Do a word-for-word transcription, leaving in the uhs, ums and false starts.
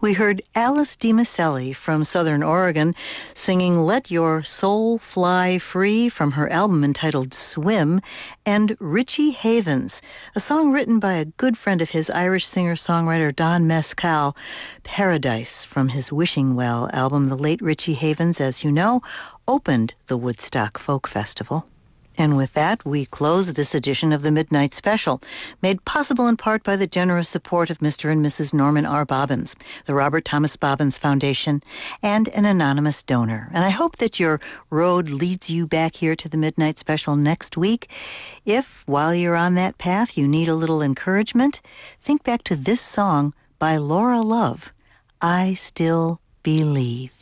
We heard Alice DiMaselli from Southern Oregon singing Let Your Soul Fly Free from her album entitled Swim, and Richie Havens, a song written by a good friend of his, Irish singer-songwriter Don Mescal, Paradise, from his Wishing Well album. The late Richie Havens, as you know, opened the Woodstock Folk Festival. And with that, we close this edition of the Midnight Special, made possible in part by the generous support of Mister and Missus Norman R. Bobbins, the Robert Thomas Bobbins Foundation, and an anonymous donor. And I hope that your road leads you back here to the Midnight Special next week. If, while you're on that path, you need a little encouragement, think back to this song by Laura Love, I Still Believe.